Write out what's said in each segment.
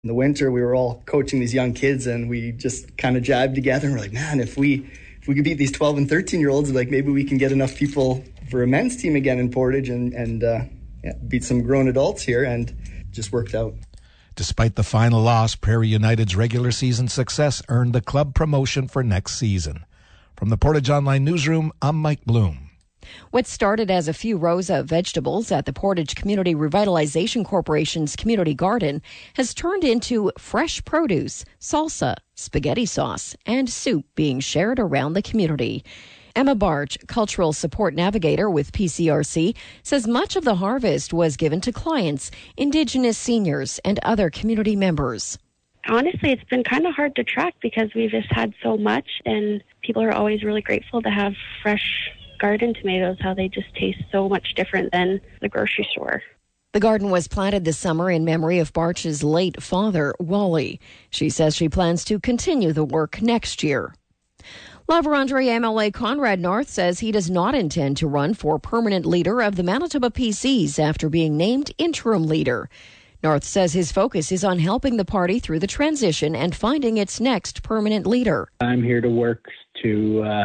In the winter, we were all coaching these young kids, and we just kind of jabbed together, and we're like, man, if we could beat these 12 and 13-year-olds, like maybe we can get enough people for a men's team again in Portage and beat some grown adults here, and it just worked out. Despite the final loss, Prairie United's regular season success earned the club promotion for next season. From the Portage Online Newsroom, I'm Mike Bloom. What started as a few rows of vegetables at the Portage Community Revitalization Corporation's community garden has turned into fresh produce, salsa, spaghetti sauce, and soup being shared around the community. Emma Barch, Cultural Support Navigator with PCRC, says much of the harvest was given to clients, Indigenous seniors, and other community members. Honestly, it's been kind of hard to track because we've just had so much, and people are always really grateful to have fresh garden tomatoes, how they just taste so much different than the grocery store. The garden was planted this summer in memory of Barch's late father, Wally. She says she plans to continue the work next year. La Vérendrye MLA Conrad North says he does not intend to run for permanent leader of the Manitoba PCs after being named interim leader. North says his focus is on helping the party through the transition and finding its next permanent leader. I'm here to work to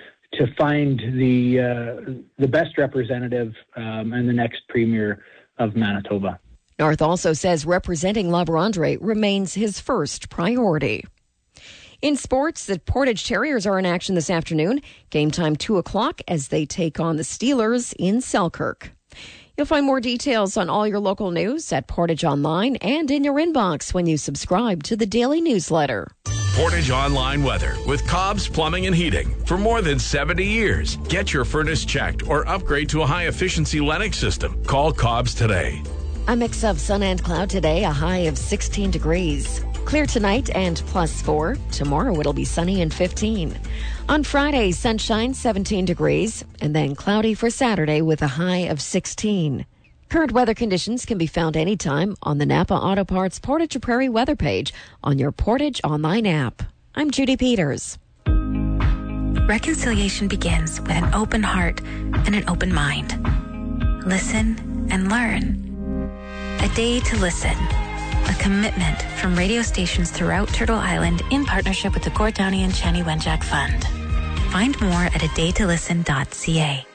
find the best representative and the next premier of Manitoba. North also says representing La Vérendrye remains his first priority. In sports, the Portage Terriers are in action this afternoon. Game time 2 o'clock as they take on the Steelers in Selkirk. You'll find more details on all your local news at Portage Online and in your inbox when you subscribe to the daily newsletter. Portage Online weather with Cobb's Plumbing and Heating. For more than 70 years, get your furnace checked or upgrade to a high-efficiency Lennox system. Call Cobb's today. A mix of sun and cloud today, a high of 16 degrees. Clear tonight and +4. Tomorrow it'll be sunny and 15. On Friday, sunshine, 17 degrees, and then cloudy for Saturday with a high of 16. Current weather conditions can be found anytime on the Napa Auto Parts Portage Prairie weather page on your Portage Online app. I'm Judy Peters. Reconciliation begins with an open heart and an open mind. Listen and learn. A day to listen. A commitment from radio stations throughout Turtle Island in partnership with the Gord Downie and Chani Wenjack Fund. Find more at adaytolisten.ca.